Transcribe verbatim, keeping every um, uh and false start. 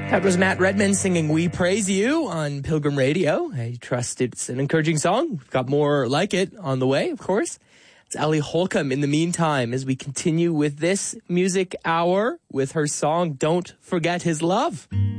That was Matt Redman singing We Praise You on Pilgrim Radio. I trust it's an encouraging song. We've got more like it on the way, of course. It's Ali Holcomb in the meantime as we continue with this music hour with her song Don't Forget His Love.